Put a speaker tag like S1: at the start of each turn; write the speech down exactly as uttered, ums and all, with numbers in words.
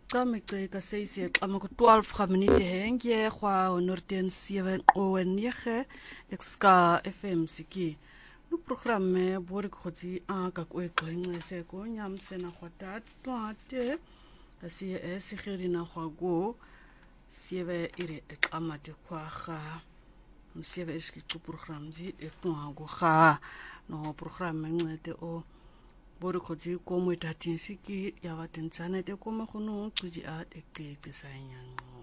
S1: Kamekeka seisi xama ku twaalf ga minute hengye kwa honorten seven o nege exka F M siki. Nu programme bori khoti a ka kwe kwenye se ko nyamse na khwata twate kasi e sigiri na khwago sieve ire xama te kwa ga sieve iski tu programzi e twago ga no programme ngete o bori khoti ko mo tatin siki ya waten tsana te ko mo khono tsuji a te te sayang